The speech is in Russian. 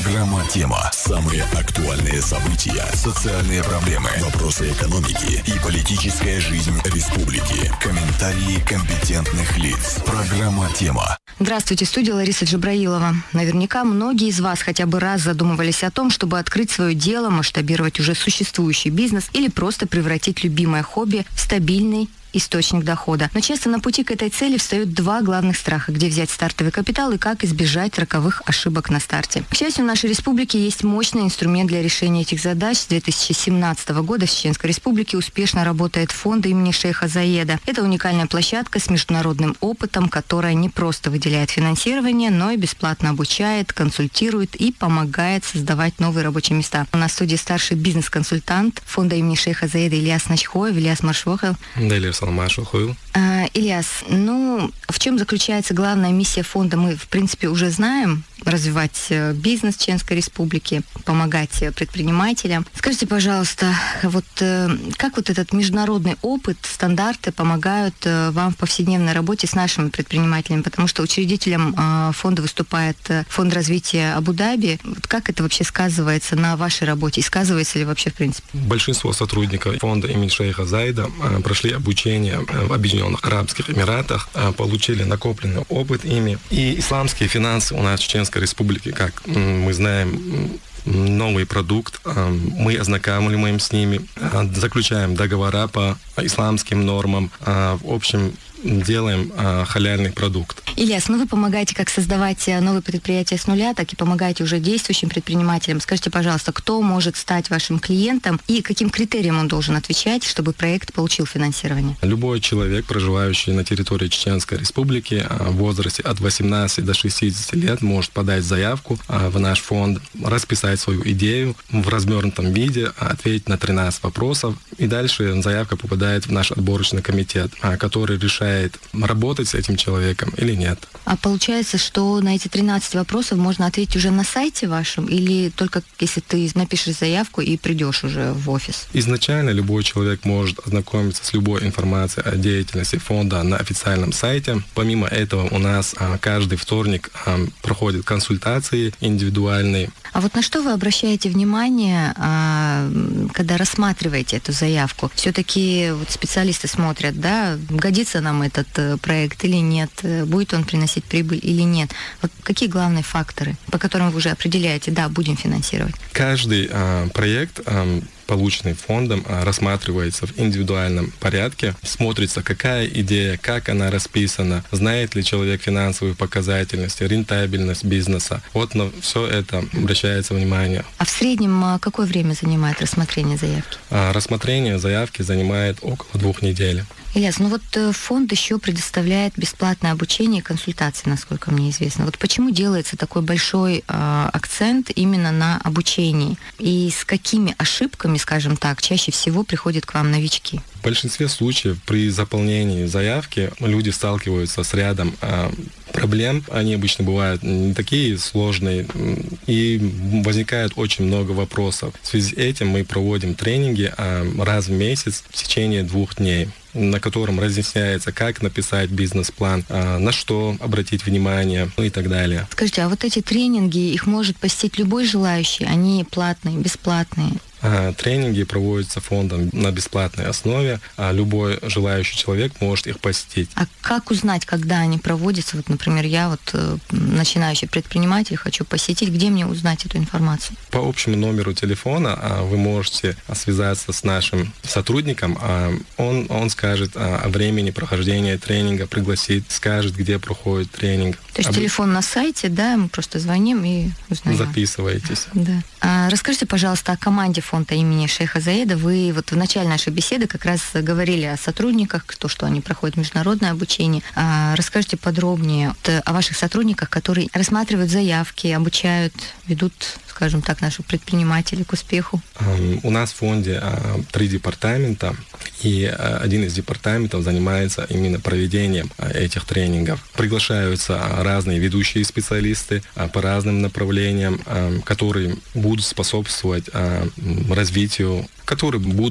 Программа «Тема». Самые актуальные события, социальные проблемы, вопросы экономики и политическая жизнь республики. Комментарии компетентных лиц. Программа «Тема». Здравствуйте, студия Лариса Джабраилова. Наверняка многие из вас хотя бы раз задумывались о том, чтобы открыть свое дело, масштабировать уже существующий бизнес или просто превратить любимое хобби в стабильный источник дохода. Но часто на пути к этой цели встают два главных страха: где взять стартовый капитал и как избежать роковых ошибок на старте. К счастью, в нашей республике есть мощный инструмент для решения этих задач. С 2017 года в Чеченской республике успешно работает фонд имени шейха Заеда. Это уникальная площадка с международным опытом, которая не просто выделяет финансирование, но и бесплатно обучает, консультирует и помогает создавать новые рабочие места. У нас в студии старший бизнес-консультант фонда имени шейха Заеда Ильяс Начхоев. Ильяс Маршохов. Ильяс, в чем заключается главная миссия фонда? Мы, в принципе, уже знаем: развивать бизнес в Чеченской республике, помогать предпринимателям. Скажите, пожалуйста, как этот международный опыт, стандарты помогают вам в повседневной работе с нашими предпринимателями? Потому что учредителем фонда выступает Фонд развития Абу-Даби. Как это вообще сказывается на вашей работе? И сказывается ли вообще в принципе? Большинство сотрудников фонда имени шейха Заеда прошли обучение в Объединенных Арабских Эмиратах, получили накопленный опыт ими. И исламские финансы у нас в Чеченской республике, как мы знаем, новый продукт, мы ознакомливаем с ними, заключаем договора по исламским нормам, в общем, делаем халяльный продукт. Ильяс, вы помогаете как создавать новые предприятия с нуля, так и помогаете уже действующим предпринимателям. Скажите, пожалуйста, кто может стать вашим клиентом и каким критериям он должен отвечать, чтобы проект получил финансирование? Любой человек, проживающий на территории Чеченской республики в возрасте от 18 до 60 лет, может подать заявку в наш фонд, расписать свою идею в развернутом виде, ответить на 13 вопросов, и дальше заявка попадает в наш отборочный комитет, который решает, работать с этим человеком или нет. А получается, что на эти 13 вопросов можно ответить уже на сайте вашем, или только если ты напишешь заявку и придешь уже в офис? Изначально любой человек может ознакомиться с любой информацией о деятельности фонда на официальном сайте. Помимо этого, у нас каждый вторник проходят консультации индивидуальные. А на что вы обращаете внимание, когда рассматриваете эту заявку? Все-таки специалисты смотрят, годится нам этот проект или нет, будет он приносить прибыль или нет. Какие главные факторы, по которым вы уже определяете, будем финансировать? Каждый проект, полученный фондом, рассматривается в индивидуальном порядке, смотрится, какая идея, как она расписана, знает ли человек финансовые показательности, рентабельность бизнеса. На все это обращается внимание. А в среднем какое время занимает рассмотрение заявки? Рассмотрение заявки занимает около 2 недель. Ильяс, фонд еще предоставляет бесплатное обучение и консультации, насколько мне известно. Почему делается такой большой акцент именно на обучении? И с какими ошибками, скажем так, чаще всего приходят к вам новички? В большинстве случаев при заполнении заявки люди сталкиваются с рядом проблем. Они обычно бывают не такие сложные, и возникает очень много вопросов. В связи с этим мы проводим тренинги раз в месяц в течение 2 дней, на котором разъясняется, как написать бизнес-план, на что обратить внимание, и так далее. Скажите, а эти тренинги, их может посетить любой желающий? Они платные, бесплатные? Тренинги проводятся фондом на бесплатной основе, любой желающий человек может их посетить. А как узнать, когда они проводятся? Например, я начинающий предприниматель, хочу посетить, где мне узнать эту информацию? По общему номеру телефона вы можете связаться с нашим сотрудником, он скажет о времени прохождения тренинга, пригласит, скажет, где проходит тренинг. То есть телефон на сайте, мы просто звоним и узнаем. Записывайтесь. Да. Расскажите, пожалуйста, о команде фонда имени шейха Заеда. Вы в начале нашей беседы как раз говорили о сотрудниках, что они проходят международное обучение. Расскажите подробнее о ваших сотрудниках, которые рассматривают заявки, обучают, ведут, скажем так, наших предпринимателей к успеху. У нас в фонде 3 департамента, и один из департаментов занимается именно проведением этих тренингов. Приглашаются разные ведущие специалисты по разным направлениям, которые будут способствовать развитию, которые будут